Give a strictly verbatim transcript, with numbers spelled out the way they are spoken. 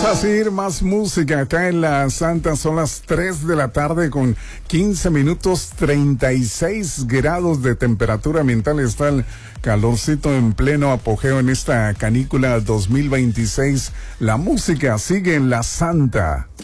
a seguir más música acá en la Santa. Son las tres de la tarde con quince minutos, treinta y seis grados de temperatura ambiental. Está el calorcito en pleno apogeo en esta canícula dos mil veintiséis. La música sigue en la Santa.